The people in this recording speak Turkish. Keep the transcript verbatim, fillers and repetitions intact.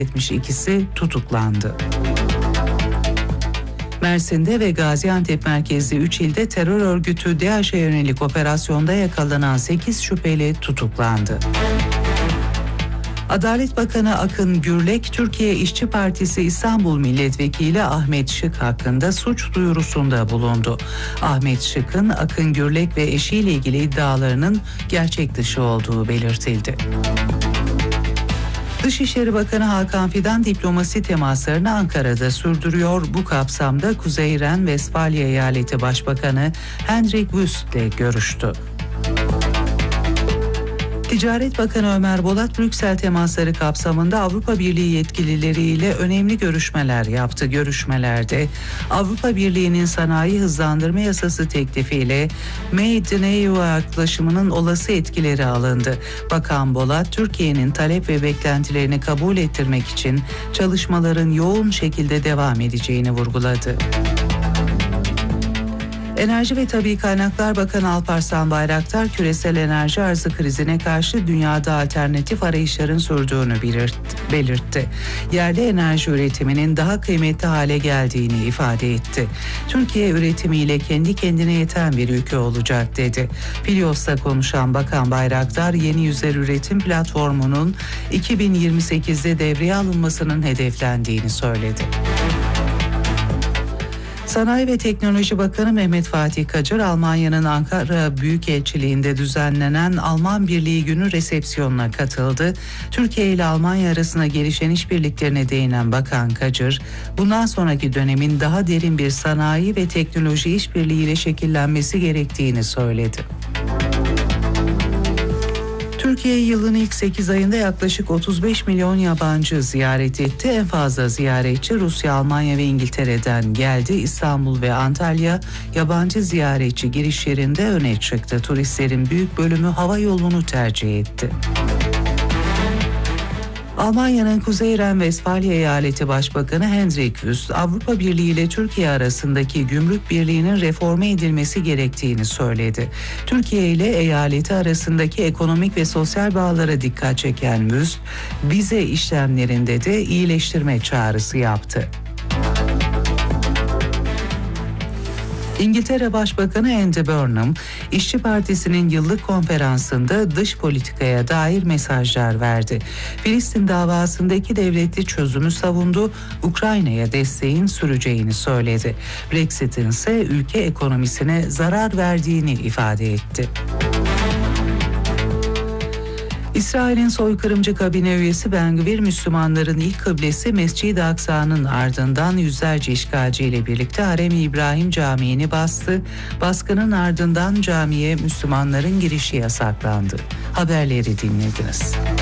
yetmiş ikisi tutuklandı. Mersin'de ve Gaziantep merkezli üç ilde terör örgütü DAEŞ'e yönelik operasyonda yakalanan sekiz şüpheli tutuklandı. Adalet Bakanı Akın Gürlek, Türkiye İşçi Partisi İstanbul Milletvekili Ahmet Şık hakkında suç duyurusunda bulundu. Ahmet Şık'ın Akın Gürlek ve eşiyle ilgili iddialarının gerçek dışı olduğu belirtildi. Dışişleri Bakanı Hakan Fidan diplomasi temaslarını Ankara'da sürdürüyor. Bu kapsamda Kuzey Ren-Vestfalya Eyaleti Başbakanı Hendrik Wüst ile görüştü. Ticaret Bakanı Ömer Bolat, Brüksel temasları kapsamında Avrupa Birliği yetkilileriyle önemli görüşmeler yaptı. Görüşmelerde Avrupa Birliği'nin sanayi hızlandırma yasası teklifiyle Made in E U yaklaşımının olası etkileri alındı. Bakan Bolat, Türkiye'nin talep ve beklentilerini kabul ettirmek için çalışmaların yoğun şekilde devam edeceğini vurguladı. Enerji ve Tabii Kaynaklar Bakanı Alparslan Bayraktar, küresel enerji arzı krizine karşı dünyada alternatif arayışların sürdüğünü belirtti. Yerli enerji üretiminin daha kıymetli hale geldiğini ifade etti. Türkiye üretimiyle kendi kendine yeten bir ülke olacak dedi. Filyos'ta konuşan Bakan Bayraktar, yeni yüzler üretim platformunun iki bin yirmi sekizde devreye alınmasının hedeflendiğini söyledi. Sanayi ve Teknoloji Bakanı Mehmet Fatih Kacır, Almanya'nın Ankara Büyükelçiliği'nde düzenlenen Alman Birliği Günü resepsiyonuna katıldı. Türkiye ile Almanya arasında gelişen işbirliklerine değinen Bakan Kacır, bundan sonraki dönemin daha derin bir sanayi ve teknoloji işbirliğiyle şekillenmesi gerektiğini söyledi. Türkiye yılın ilk sekiz ayında yaklaşık otuz beş milyon yabancı ziyaret etti. En fazla ziyaretçi Rusya, Almanya ve İngiltere'den geldi. İstanbul ve Antalya yabancı ziyaretçi girişlerinde öne çıktı. Turistlerin büyük bölümü hava yolunu tercih etti. Almanya'nın Kuzey Ren-Vestfalya Eyaleti Başbakanı Hendrik Wüst, Avrupa Birliği ile Türkiye arasındaki gümrük birliğinin reforme edilmesi gerektiğini söyledi. Türkiye ile eyaleti arasındaki ekonomik ve sosyal bağlara dikkat çeken Wüst, vize işlemlerinde de iyileştirme çağrısı yaptı. İngiltere Başbakanı Andy Burnham, İşçi Partisi'nin yıllık konferansında dış politikaya dair mesajlar verdi. Filistin davasında iki devletli çözümü savundu, Ukrayna'ya desteğin süreceğini söyledi. Brexit'in ise ülke ekonomisine zarar verdiğini ifade etti. İsrail'in soykırımcı kabine üyesi Ben-Gvir, Müslümanların ilk kıblesi Mescid-i Aksa'nın ardından yüzlerce işgalciyle birlikte Harem-i İbrahim Camii'ni bastı. Baskının ardından camiye Müslümanların girişi yasaklandı. Haberleri dinlediniz.